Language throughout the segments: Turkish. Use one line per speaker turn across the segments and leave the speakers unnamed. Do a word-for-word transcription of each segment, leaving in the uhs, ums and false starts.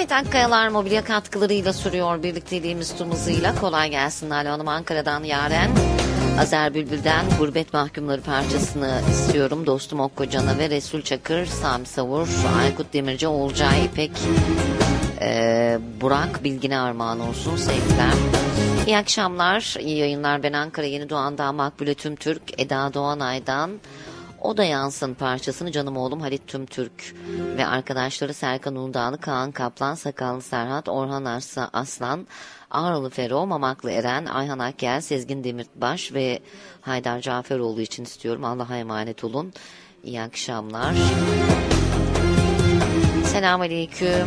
Evet, Akkayalar mobilya katkılarıyla sürüyor birlikteliğimiz tüm hızıyla. Kolay gelsin Lale Hanım. Ankara'dan Yaren. Azer Bülbül'den Gurbet Mahkumları parçasını istiyorum. Dostum Okkocan'a ve Resul Çakır, Sami Savur, Aykut Demirci, Olcay İpek, e, Burak Bilgin'e armağan olsun sevgiler. İyi akşamlar, iyi yayınlar. Ben Ankara Yeni Doğan'dan Makbule Tümtürk, Eda Doğanay'dan O da Yansın parçasını canım oğlum Halit Tümtürk ve arkadaşları Serkan Uludağlı, Kaan Kaplan, Sakallı Serhat, Orhan Arsa Aslan, Ağralı Fero, Mamaklı Eren, Ayhan Akyel, Sezgin Demirbaş ve Haydar Caferoğlu için istiyorum. Allah'a emanet olun. İyi akşamlar. Selamünaleyküm.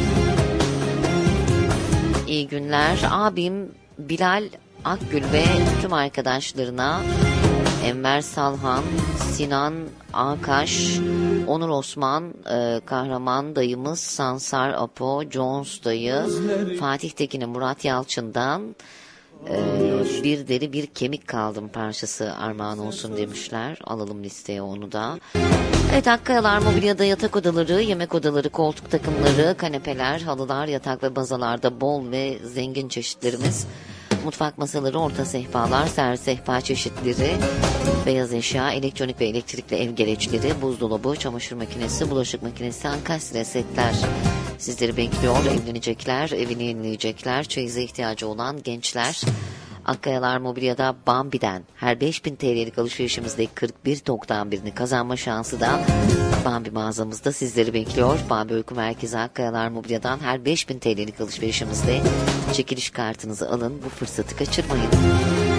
İyi günler. Abim Bilal Akgül ve tüm arkadaşlarına, Enver Salhan, Sinan Akaş, Onur Osman, e, Kahraman dayımız, Sansar Apo, Jones dayı, Fatih Tekin'e, Murat Yalçın'dan e, bir deri bir kemik kaldım parçası armağan olsun demişler. Alalım listeye onu da. Evet, Akkayalar mobilyada yatak odaları, yemek odaları, koltuk takımları, kanepeler, halılar, yatak ve bazalarda bol ve zengin çeşitlerimiz. Mutfak masaları, orta sehpalar, servis sehpa çeşitleri, beyaz eşya, elektronik ve elektrikli ev gereçleri, buzdolabı, çamaşır makinesi, bulaşık makinesi, ankastre setler sizleri bekliyor. Evlenecekler, evini yenileyecekler, çeyize ihtiyacı olan gençler. Akkayalar Mobilya'da Bambi'den her beş bin T L'lik alışverişimizde kırk bir doksan birini kazanma şansı da Bambi mağazamızda sizleri bekliyor. Bambi Uyku Merkezi Akkayalar Mobilya'dan her beş bin T L'lik alışverişimizde çekiliş kartınızı alın. Bu fırsatı kaçırmayın.